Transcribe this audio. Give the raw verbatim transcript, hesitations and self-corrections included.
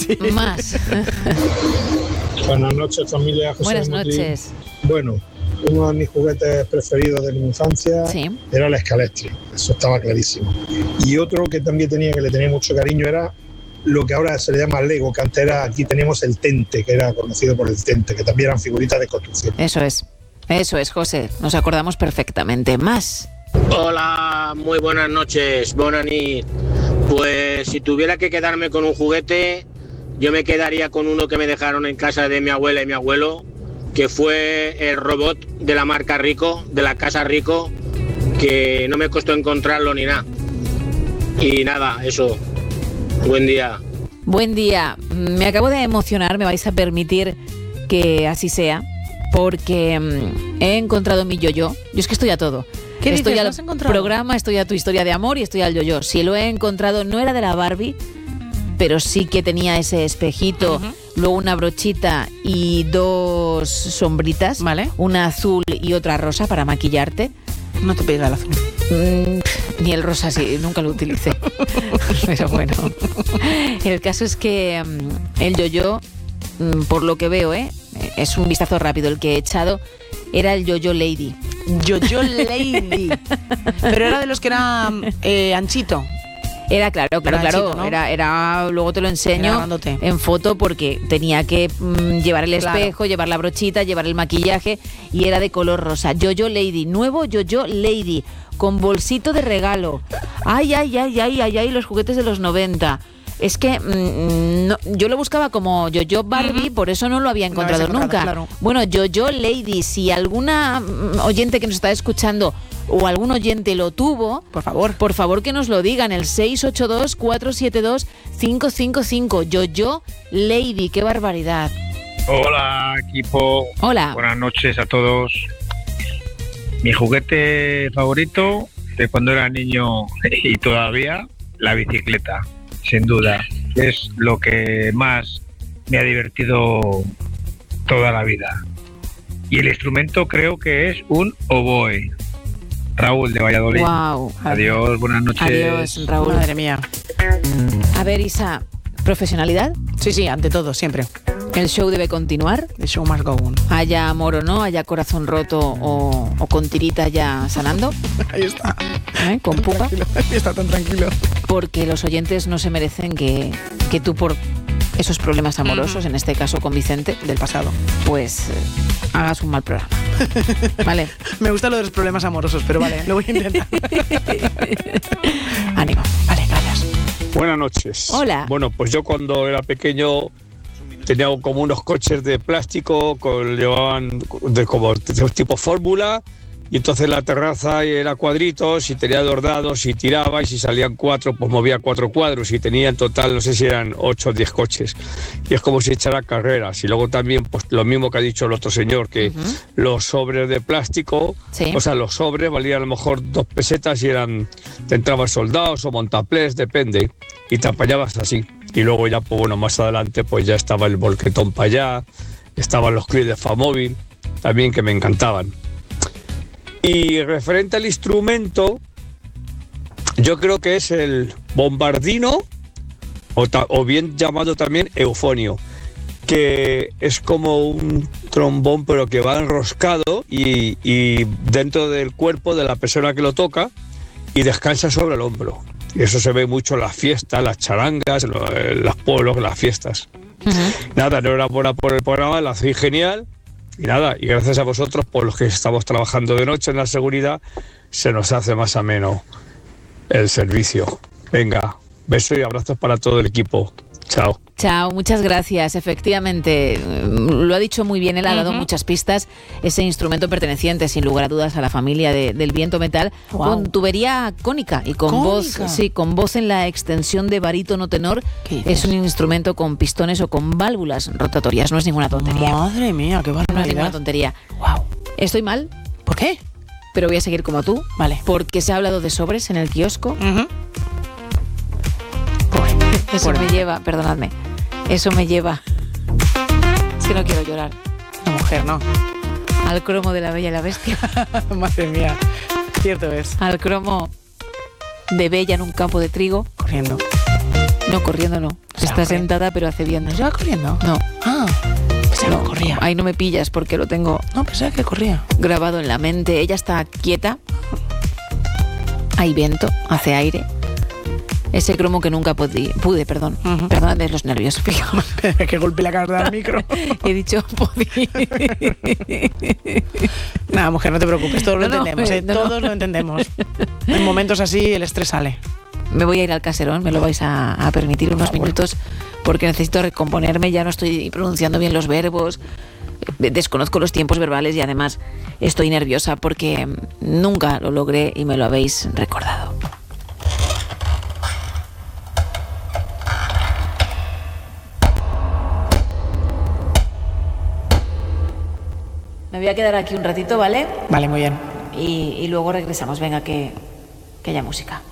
Más. Buenas noches, familia. José Buenas Motley. noches. Bueno, uno de mis juguetes preferidos de mi infancia Sí. era el Scalextric, eso estaba clarísimo. Y otro que también tenía, que le tenía mucho cariño, era lo que ahora se le llama Lego, que antes era, aquí teníamos el Tente, que era conocido por el Tente, que también eran figuritas de construcción. Eso es. Eso es, José. Nos acordamos perfectamente. Más. Hola, muy buenas noches, Bonani. Pues si tuviera que quedarme con un juguete, yo me quedaría con uno que me dejaron en casa de mi abuela y mi abuelo, que fue el robot de la marca Rico, de la casa Rico, que no me costó encontrarlo ni nada. Y nada, eso. Buen día. Buen día. Me acabo de emocionar, me vais a permitir que así sea, porque mm, he encontrado mi yo-yo. Yo es que estoy a todo. ¿Qué estoy dices? al ¿Lo has encontrado? programa, estoy a tu historia de amor y estoy al yo-yo. Si lo he encontrado, no era de la Barbie, pero sí que tenía ese espejito, uh-huh. luego una brochita y dos sombritas, vale. una azul y otra rosa para maquillarte. No te pega el azul. Mm, ni el rosa, sí, nunca lo utilicé. Pero bueno, el caso es que um, el yo-yo, um, por lo que veo, ¿eh? es un vistazo rápido el que he echado, era el Yo-Yo Lady. Yo-Yo Lady. Pero era de los que era eh, anchito. Era claro, claro, era claro. Anchito, ¿no? Era, era, luego te lo enseño en foto porque tenía que mm, llevar el espejo, claro. llevar la brochita, llevar el maquillaje y era de color rosa. Yo-Yo Lady, nuevo Yo-Yo Lady, con bolsito de regalo. Ay, ay, ay, ay, ay, ay, los juguetes de los noventa. Es que mmm, no, yo lo buscaba como Yo-Yo Barbie, uh-huh. por eso no lo había encontrado no nunca. Claro. Bueno, Yo-Yo Lady, si alguna oyente que nos está escuchando o algún oyente lo tuvo, por favor, por favor que nos lo digan, el seis ocho dos, cuatro siete dos, cinco cinco cinco. Yo-Yo Lady, qué barbaridad. Hola, equipo. Hola. Buenas noches a todos. Mi juguete favorito de cuando era niño y todavía, la bicicleta. Sin duda, es lo que más me ha divertido toda la vida. Y el instrumento creo que es un oboe. Raúl de Valladolid. Wow. Adiós, buenas noches. Adiós, Raúl. Madre mía. A ver, Isa, ¿profesionalidad? Sí, sí, ante todo, siempre. ¿El show debe continuar? El show must go on. Haya amor o no, haya corazón roto o, o con tirita ya sanando. Ahí está. ¿Eh? Con pupa. Tranquilo. Ahí está tan tranquilo. Porque los oyentes no se merecen que, que tú por esos problemas amorosos, uh-huh. en este caso con Vicente, del pasado, pues eh, hagas un mal programa. Vale. Me gusta lo de los problemas amorosos, pero vale, lo voy a intentar. Ánimo. Vale, gracias. Buenas noches. Hola. Bueno, pues yo cuando era pequeño tenía como unos coches de plástico, con, llevaban de, como de tipo fórmula, y entonces la terraza era cuadritos y tenía dos dados y tiraba, y si salían cuatro pues movía cuatro cuadros y tenía en total no sé si eran ocho o diez coches, y es como si echara carreras. Y luego también pues lo mismo que ha dicho el otro señor, que uh-huh. los sobres de plástico, sí. o sea los sobres valían a lo mejor dos pesetas y eran, te entraban soldados o montaplés, depende, y te apañabas así. Y luego ya pues bueno, más adelante pues ya estaba el volquetón para allá, estaban los clips de Famóvil también, que me encantaban. Y referente al instrumento, yo creo que es el bombardino, o, ta, o bien llamado también eufonio, que es como un trombón pero que va enroscado y, y dentro del cuerpo de la persona que lo toca y descansa sobre el hombro. Y eso se ve mucho en las fiestas, las charangas, en los, en los pueblos, en las fiestas. Uh-huh. Nada, enhorabuena por el programa, lo hacéis genial. Y nada, y gracias a vosotros, por los que estamos trabajando de noche en la seguridad, se nos hace más ameno el servicio. Venga, besos y abrazos para todo el equipo. Chao. Chao, muchas gracias. Efectivamente, lo ha dicho muy bien, él ha dado uh-huh. muchas pistas. Ese instrumento perteneciente, sin lugar a dudas, a la familia de, del viento metal, wow. con tubería cónica y con ¿Cónica? voz, sí, con voz en la extensión de barítono tenor. Es un instrumento con pistones o con válvulas rotatorias. No es ninguna tontería. Madre mía, qué barbaridad. No es ninguna tontería. Wow. ¿Estoy mal? ¿Por qué? Pero voy a seguir como tú. Vale. Porque se ha hablado de sobres en el kiosco. Uh-huh. Eso Por me mí. lleva, perdonadme, eso me lleva, es que no quiero llorar. La mujer, ¿no? Al cromo de La Bella y la Bestia. Madre mía, cierto es. Al cromo de Bella en un campo de trigo. Corriendo. No, corriendo no. Está corriendo. sentada, pero hace bien. ¿No lleva corriendo? No. Ah, pensaba No, que corría. ahí no me pillas porque lo tengo No, pensaba que corría. grabado en la mente. Ella está quieta. Hay viento, hace aire. Ese cromo que nunca pude, pude perdón. Ujú. Perdóname los nervios. Que golpe la cara del micro. He dicho podí. Nada, mujer, no te preocupes, todos lo No, no, entendemos, ¿eh? no, no. Todos lo entendemos. En momentos así el estrés sale. Me voy a ir al caserón, me lo vais a, a permitir unos Ah, bueno. minutos porque necesito recomponerme, ya no estoy pronunciando bien los verbos, eh, desconozco los tiempos verbales y además estoy nerviosa porque nunca lo logré y me lo habéis recordado. Me voy a quedar aquí un ratito, ¿vale? Vale, muy bien. Y, y luego regresamos. Venga, que, que haya música.